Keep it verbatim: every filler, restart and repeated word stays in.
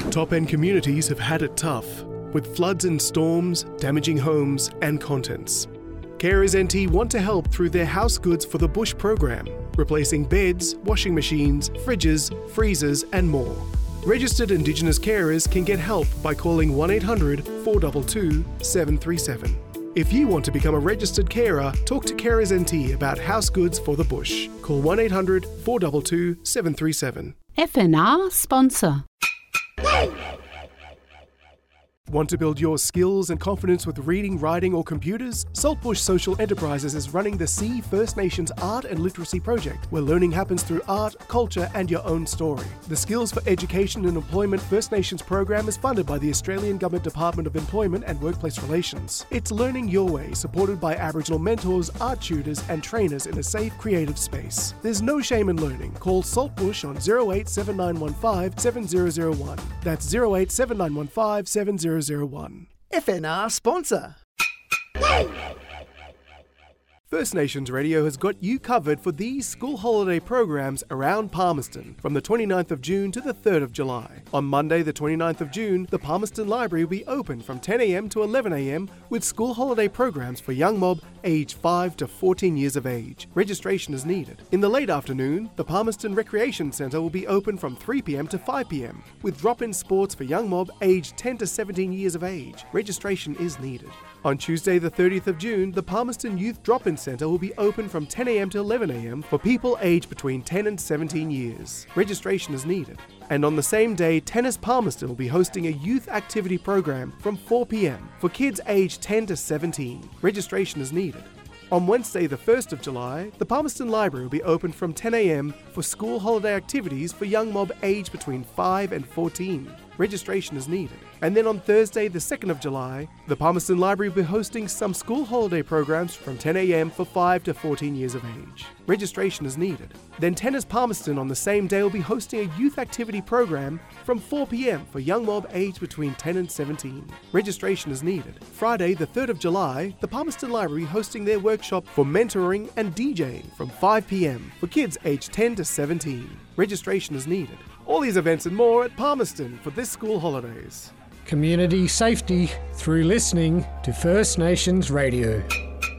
Top-end communities have had it tough, with floods and storms damaging homes and contents. Carers N T want to help through their House Goods for the Bush program, replacing beds, washing machines, fridges, freezers and more. Registered Indigenous carers can get help by calling one eight hundred four two two seven three seven. If you want to become a registered carer, talk to Carers N T about House Goods for the Bush. Call one eight hundred four two two seven three seven. F N R sponsor. Want to build your skills and confidence with reading, writing or computers? Saltbush Social Enterprises is running the See First Nations Art and Literacy Project, where learning happens through art, culture and your own story. The Skills for Education and Employment First Nations program is funded by the Australian Government Department of Employment and Workplace Relations. It's learning your way, supported by Aboriginal mentors, art tutors and trainers in a safe, creative space. There's no shame in learning. Call Saltbush on zero eight seven nine one five seven zero zero one. That's zero eight seven nine one five seven zero zero one. F N R sponsor. First Nations Radio has got you covered for these school holiday programs around Palmerston from the twenty-ninth of June to the third of July. On Monday the twenty-ninth of June, the Palmerston Library will be open from ten a m to eleven a m with school holiday programs for young mob aged five to fourteen years of age. Registration is needed. In the late afternoon, the Palmerston Recreation Centre will be open from three p m to five p m with drop-in sports for young mob aged ten to seventeen years of age. Registration is needed. On Tuesday the thirtieth of June, the Palmerston Youth Drop-In Centre will be open from ten a m to eleven a m for people aged between ten and seventeen years. Registration is needed. And on the same day, Tennis Palmerston will be hosting a youth activity program from four p m for kids aged ten to seventeen. Registration is needed. On Wednesday the first of July, the Palmerston Library will be open from ten a m for school holiday activities for young mob aged between five and fourteen. Registration is needed. And then on Thursday the second of July, the Palmerston Library will be hosting some school holiday programs from ten a m for five to fourteen years of age. Registration is needed. Then Tennis Palmerston on the same day will be hosting a youth activity program from four p m for young mob aged between ten and seventeen. Registration is needed. Friday the third of July, the Palmerston Library hosting their workshop for mentoring and DJing from five p m for kids aged ten to seventeen. Registration is needed. All these events and more at Palmerston for this school holidays. Community safety through listening to First Nations Radio.